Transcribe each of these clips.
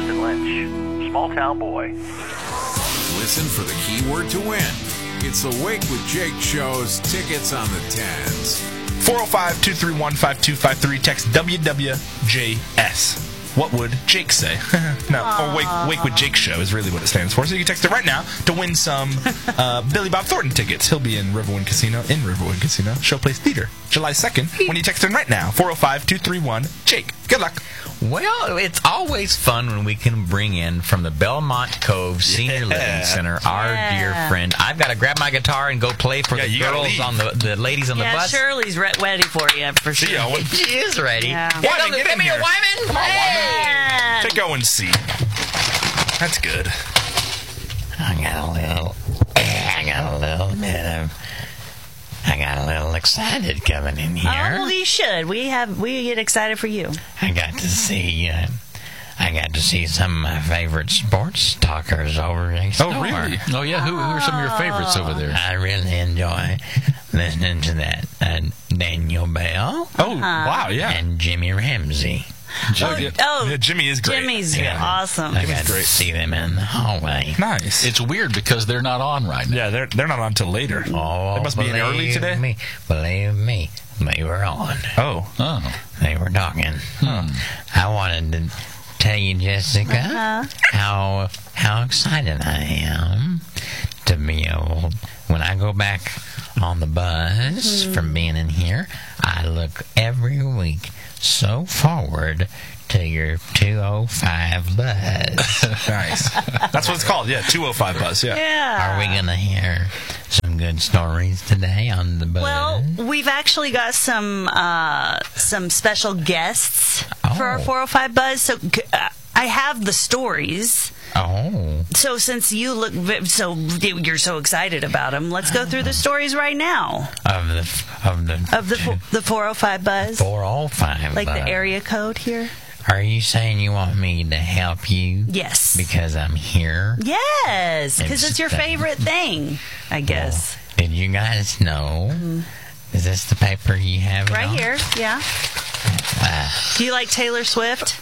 Justin Lynch, Small Town Boy. Listen for the keyword to win. It's the Wake with Jake show's tickets on the 10s. 405-231-5253. Text WWJS. What would Jake say? No, or Wake with Jake show is really what it stands for. So you can text it right now to win some Billy Bob Thornton tickets. He'll be in Riverwind Casino, Showplace Theater, July 2nd. When you text in right now, 405-231-JAKE. Good luck. Well, it's always fun when we can bring in from the Belmont Cove Senior Living Center our dear friend. I've got to grab my guitar and go play for the girls on the ladies on the bus. Yeah, Shirley's ready for you, for sure. See ya, Owen. She is ready. Yeah. Wyman, get in here. Wyman. Come on, Wyman. Take Owen C. That's good. I got a little excited coming in here. Oh, well, you should. We get excited for you. I got to see some of my favorite sports talkers over next door. Oh, really? Oh, yeah. Who are some of your favorites over there? I really enjoy listening to that Daniel Bell. Oh, wow, yeah. And Jimmy Ramsey. Yeah, Jimmy is great. Jimmy's awesome. I got to see them in the hallway. Nice. It's weird because they're not on right now. Yeah, they're not on till later. Oh, They must be in early today. Believe me, they were on. Oh. They were talking. I wanted to tell you, Jessica, how excited I am to be able, when I go back on the bus from being in here, I look every week so forward to your 205 bus. Nice. That's what it's called. Yeah, 205 bus. Yeah. Are we going to hear some good stories today on the bus? Well, we've actually got some special guests for our 405 Buzz. So I have the stories. Oh. So since you're so excited about them, let's go through the stories right now. Of the 405 Buzz. 405 Like buzz. the area code here. Are you saying you want me to help you? Yes. Because I'm here? Yes, because it's your It's- favorite thing, I guess. Did you guys know? Is this the paper you have? Right here, yeah. Do you like Taylor Swift?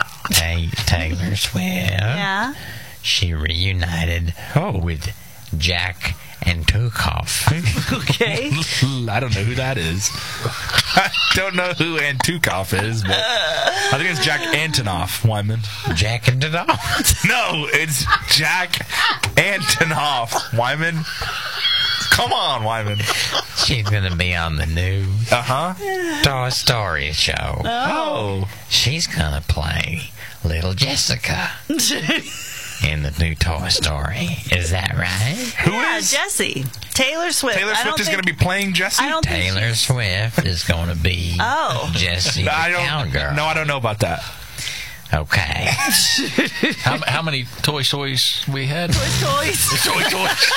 Taylor Swift. Yeah. She reunited with Jack Antonoff. Okay. I don't know who that is. I don't know who Antonoff is, but I think it's Jack Antonoff, Wyman. Jack Antonoff? No, it's Jack Antonoff, Wyman. Come on, Wyman. She's going to be on the new Toy Story show. Oh. She's going to play Little Jessica in the new Toy Story. Is that right? Who is? Jessie. Taylor Swift. Taylor Swift is going to be playing Jessie? Taylor Swift is going to be Jessie the Cowgirl. No, I don't know about that. Okay. How many Toy Stories we had? Toys. Toys.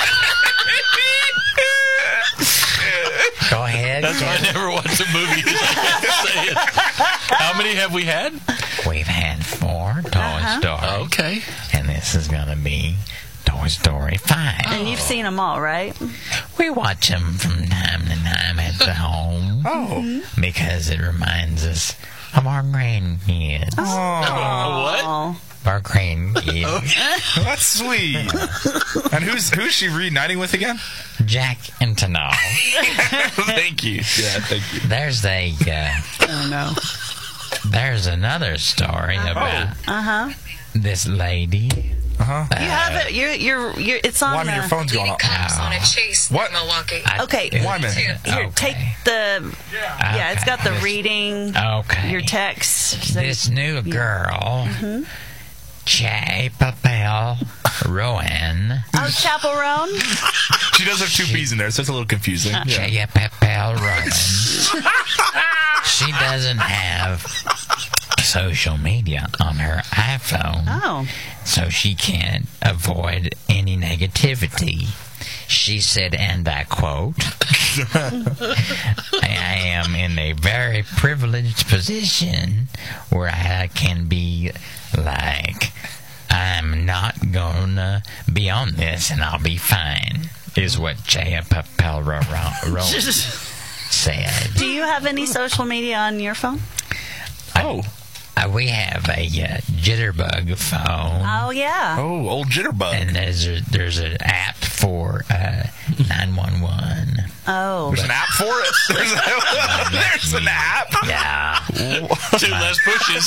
Go ahead. That's why I never watched a movie. Say it. How many have we had? We've had 4 Toy Stories. Okay. And this is going to be Toy Story 5. And you've seen them all, right? We watch them from time to time at the home. Because it reminds us of our grandkids. Oh. Our grandkids. That's sweet. And who's she reuniting with again? Jack Antonoff. Thank you. Yeah, thank you. There's Oh, no. there's another story about this lady. You have it. You're it's on Wyman, your phone's going off. Cops on a chase What? in Milwaukee. Okay. Wyman. Here, take the... Yeah, it's got the reading, your text. This new girl, Che Papel Rowan. Oh, Chaperone? She does have 2 P's in there, so it's a little confusing. Che Papel Rowan. She doesn't have social media on her iPhone. Oh. So she can't avoid any negativity. She said, and I quote, I am in a very privileged position where I can be like, I'm not gonna be on this and I'll be fine, is what Jaya Papel said. Do you have any social media on your phone? we have a Jitterbug phone. Oh, yeah. Oh, old Jitterbug. And there's an app for 911. Oh. There's an app for it. There's an app. Yeah. 2 less pushes.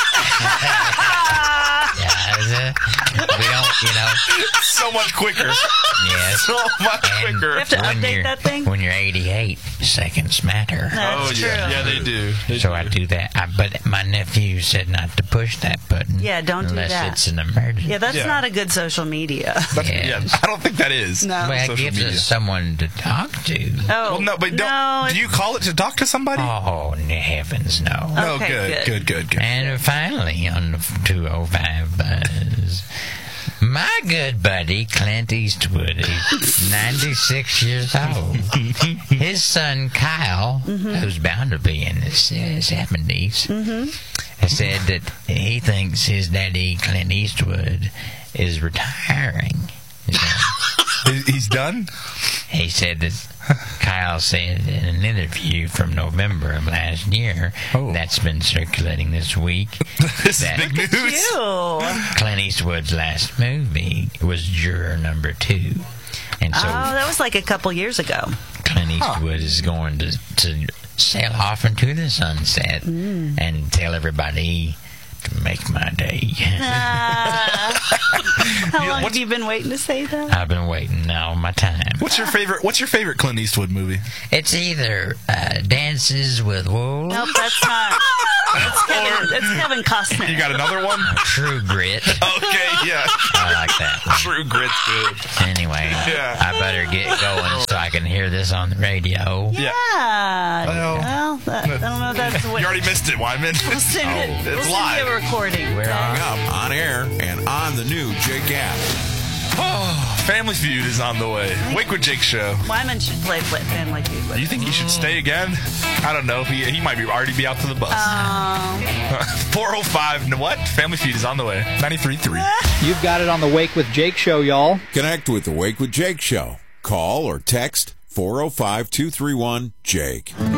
Yeah, we don't, So much quicker. Yes. So much quicker. You have to update that thing? When you're 88, seconds matter. That's true. Yeah, they do. So I do that. But my nephew said not to push that button. Yeah, don't do unless that. it's an emergency. Yeah, that's Yeah. not a good social media. Yeah, I don't think that is. No. Well, it social gives media. us someone to talk to. Oh, Well, no, but do you call it to talk to somebody? Oh, heavens, no. No, Okay, good. And finally, on the 205 Buzz, my good buddy Clint Eastwood is 96 years old. His son Kyle, who's bound to be in his 70s, has said that he thinks his daddy Clint Eastwood is retiring. He's done? He said that Kyle said in an interview from November of last year that's been circulating this week. This is that big news. Ew. Clint Eastwood's last movie was Juror Number 2. And so That was like a couple years ago. Clint Eastwood is going to sail off into the sunset and tell everybody to make my day. How long have you been waiting to say that? I've been waiting all my time. What's your favorite Clint Eastwood movie? It's either Dances with Wolves, Nope, that's not. That's Kevin Costner. You got another one? True Grit. Okay, yeah. I like that one. True Grit's good. Anyway, Yeah. I better get going so I can hear this on the radio. Yeah. Well, Well, I don't know if that's what. You already missed it, Wyman. We'll send it. It's We'll live. send you a recording. We're on. Up on air and on the new Jake app. Oh, Family Feud is on the way. Wake with Jake show. Wyman should play Family Feud. Do you think he should stay again? I don't know. He might already be out to the bus. 405. What? Family Feud is on the way. 93.3. You've got it on the Wake with Jake show, y'all. Connect with the Wake with Jake show. Call or text 405-231-JAKE.